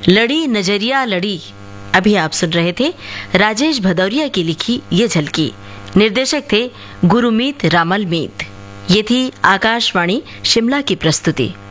लड़ी नजरिया लड़ी। अभी आप सुन रहे थे राजेश भदौरिया की लिखी ये झलकी। निर्देशक थे गुरुमीत रामल मीत। ये थी आकाशवाणी शिमला की प्रस्तुति।